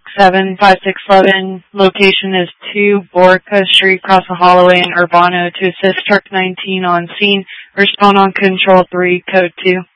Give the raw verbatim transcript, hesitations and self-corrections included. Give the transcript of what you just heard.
seven five six one one. Location is two Borca Street, Casa Holloway in Urbano. To assist truck nineteen on scene, respond on control three, code two.